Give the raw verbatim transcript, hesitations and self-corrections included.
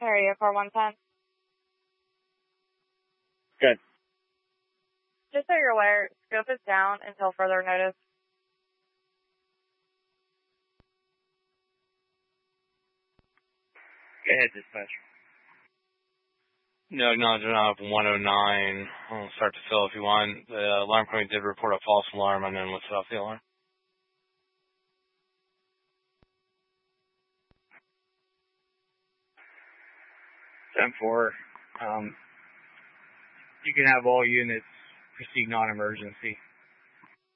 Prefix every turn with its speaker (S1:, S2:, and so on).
S1: Area car one ten.
S2: Good.
S1: Just so you're aware, scope is down until further notice.
S2: Go ahead, dispatch.
S3: No, no, do not have one oh nine. I'll start to fill if you want. The alarm company did report a false alarm, and then we'll set off the alarm.
S2: ten four. Um, you can have all units proceed non-emergency.